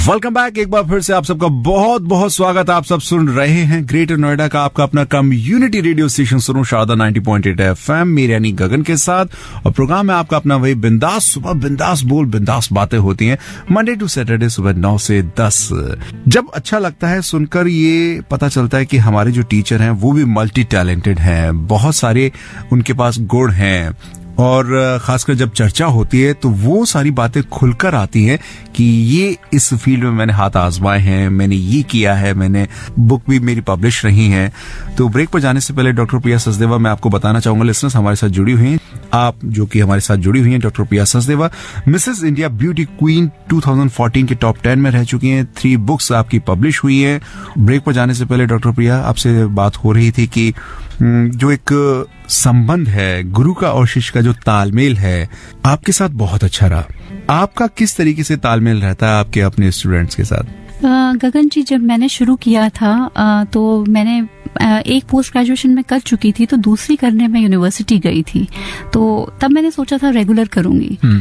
Welcome back. एक बार फिर से आप सबका बहुत बहुत स्वागत। आप सब सुन रहे हैं ग्रेटर नोएडा का आपका अपना कम्युनिटी रेडियो स्टेशन सुनो शारदा 90.8 FM मेरे यानी गगन के साथ। और प्रोग्राम है आपका अपना वही बिंदास सुबह, बिंदास बोल, बिंदास बातें होती हैं मंडे टू सैटरडे सुबह 9 से 10। जब अच्छा लगता है सुनकर, ये पता चलता है कि हमारे जो टीचर हैं वो भी मल्टी टैलेंटेड हैं, बहुत सारे उनके पास गुण हैं। और खासकर जब चर्चा होती है तो वो सारी बातें खुलकर आती हैं कि ये इस फील्ड में मैंने हाथ आजमाए हैं, मैंने ये किया है, मैंने बुक भी मेरी पब्लिश रही हैं। तो ब्रेक पर जाने से पहले डॉक्टर प्रिया सचदेवा मैं आपको बताना चाहूंगा, लिसनर्स हमारे साथ जुड़ी हुई हैं, आप जो कि हमारे साथ जुड़ी हुई हैं, डॉक्टर प्रिया Sachdeva Mrs India beauty queen 2014 के टॉप 10 में रह चुकी हैं। 3 बुक्स आपकी पब्लिश हुई है। ब्रेक पर जाने से पहले डॉक्टर प्रिया आपसे बात हो रही थी कि जो एक संबंध है गुरु का और शिष्य का, जो तालमेल है आपके साथ बहुत अच्छा रहा। आपका किस तरीके से तालमेल रहता है आपके अपने स्टूडेंट्स के साथ? गगन जी, जब मैंने शुरू किया था तो मैंने एक पोस्ट ग्रेजुएशन में कर चुकी थी, तो दूसरी करने में यूनिवर्सिटी गई थी। तो तब मैंने सोचा था रेगुलर करूंगी,